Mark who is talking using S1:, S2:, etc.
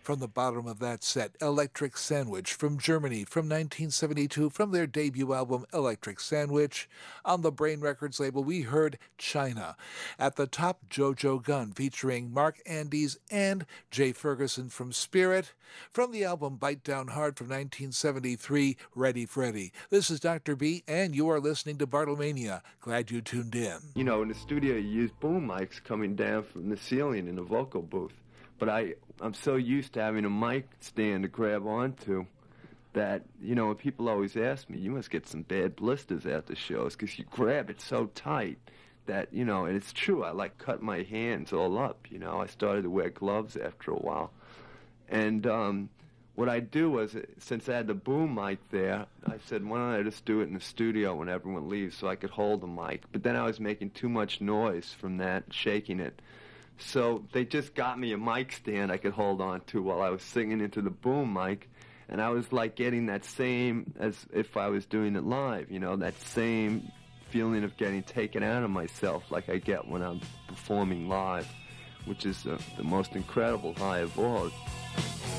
S1: From the bottom of that set, Electric Sandwich from Germany from 1972 from their debut album Electric Sandwich. On the Brain Records label, we heard China. At the top, Jojo Gunn featuring Mark Andes and Jay Ferguson from Spirit. From the album Bite Down Hard from 1973, Ready Freddy. This is Dr. B, and you are listening to Bartlemania. Glad you tuned in.
S2: You know, in the studio, you use boom mics coming down from the ceiling in the vocal booth. But I'm so used to having a mic stand to grab onto that, you know, people always ask me, you must get some bad blisters at the shows because you grab it so tight that, you know, and it's true, I cut my hands all up, you know. I started to wear gloves after a while. And what I do was, since I had the boom mic there, I said, why don't I just do it in the studio when everyone leaves so I could hold the mic. But then I was making too much noise from that, shaking it. So they just got me a mic stand I could hold on to while I was singing into the boom mic, and I was getting that same as if I was doing it live, you know, that same feeling of getting taken out of myself like I get when I'm performing live, which is the most incredible high of all.